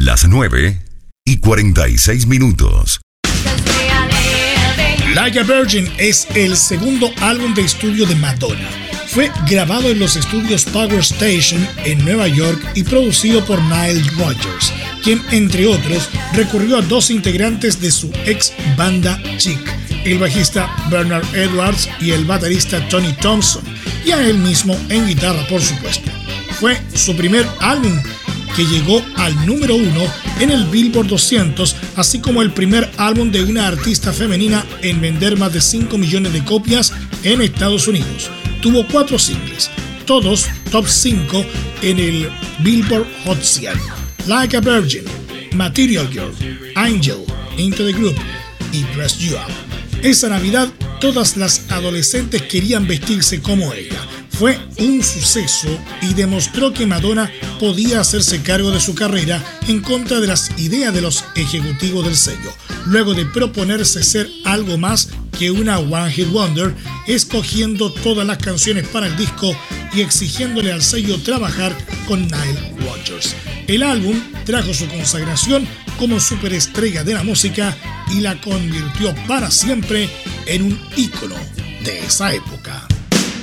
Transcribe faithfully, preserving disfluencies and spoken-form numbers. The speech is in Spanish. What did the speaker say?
Las nueve y cuarenta y seis minutos. Like a Virgin es el segundo álbum de estudio de Madonna. Fue grabado en los estudios Power Station en Nueva York y producido por Nile Rodgers, quien, entre otros, recurrió a dos integrantes de su ex banda Chic, el bajista Bernard Edwards y el baterista Tony Thompson, y a él mismo en guitarra, por supuesto. Fue su primer álbum, que llegó al número uno en el Billboard doscientos, así como el primer álbum de una artista femenina en vender más de cinco millones de copias en Estados Unidos. Tuvo cuatro singles, todos top cinco en el Billboard Hot cien: Like a Virgin, Material Girl, Angel, Into the Group y Dress You Up. Esa Navidad todas las adolescentes querían vestirse como ella. Fue un suceso y demostró que Madonna podía hacerse cargo de su carrera en contra de las ideas de los ejecutivos del sello, luego de proponerse ser algo más que una One Hit Wonder, escogiendo todas las canciones para el disco y exigiéndole al sello trabajar con Nile Rodgers. El álbum trajo su consagración como superestrella de la música y la convirtió para siempre en un ícono de esa época.